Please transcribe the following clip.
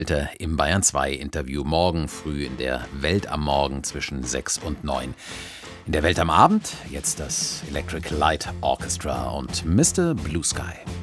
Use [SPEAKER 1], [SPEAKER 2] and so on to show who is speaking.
[SPEAKER 1] Im Bayern 2 Interview morgen früh in der Welt am Morgen zwischen 6 und 9. In der Welt am Abend jetzt das Electric Light Orchestra und Mr. Blue Sky.